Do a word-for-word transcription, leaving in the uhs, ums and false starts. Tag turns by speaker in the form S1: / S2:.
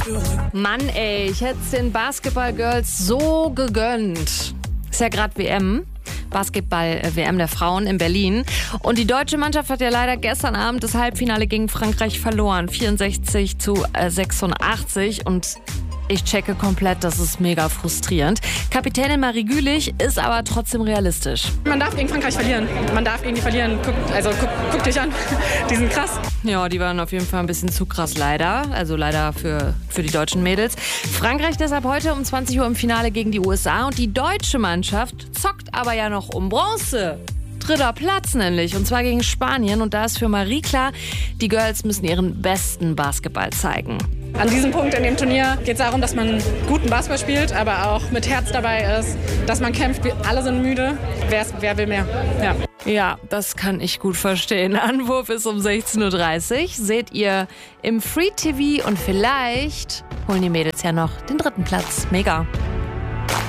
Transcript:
S1: Mann ey, ich hätte es den Basketball-Girls so gegönnt. Ist ja gerade W M. Basketball-W M der Frauen in Berlin. Und die deutsche Mannschaft hat ja leider gestern Abend das Halbfinale gegen Frankreich verloren. vierundsechzig zu sechsundachtzig. Und ich checke komplett, das ist mega frustrierend. Kapitänin Marie Gülich ist aber trotzdem realistisch.
S2: Man darf gegen Frankreich verlieren. Man darf gegen die verlieren. Guck, also guck, guck dich an. Die sind krass.
S1: Ja, die waren auf jeden Fall ein bisschen zu krass leider. Also leider für, für die deutschen Mädels. Frankreich deshalb heute um zwanzig Uhr im Finale gegen die U S A. Und die deutsche Mannschaft zockt aber ja noch um Bronze. Dritter Platz nämlich, und zwar gegen Spanien. Und da ist für Marie klar, die Girls müssen ihren besten Basketball zeigen.
S2: An diesem Punkt in dem Turnier geht es darum, dass man guten Basketball spielt, aber auch mit Herz dabei ist, dass man kämpft. Wir alle sind müde. Wer, wer will mehr? Ja.
S1: Ja, das kann ich gut verstehen. Anwurf ist um sechzehn Uhr dreißig. Seht ihr im Free T V und vielleicht holen die Mädels ja noch den dritten Platz. Mega.